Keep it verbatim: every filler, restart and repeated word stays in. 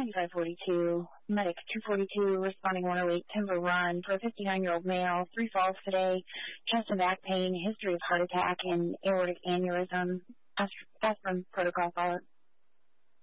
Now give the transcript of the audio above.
ninety-five forty-two, medic two forty-two, responding one oh eight, Timber Run, for a fifty-nine-year-old male, three falls today, chest and back pain, history of heart attack and aortic aneurysm, aspirin protocol follow.